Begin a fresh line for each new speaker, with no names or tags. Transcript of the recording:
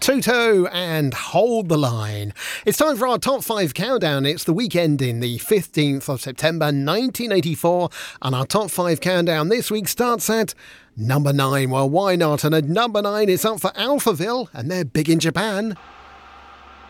Toto and Hold the Line. It's time for our top 5 countdown. It's the weekend in the 15th of September 1984, and our top 5 countdown this week starts at number 9. Well, why not? And at number 9, it's up for Alphaville, and they're big in Japan.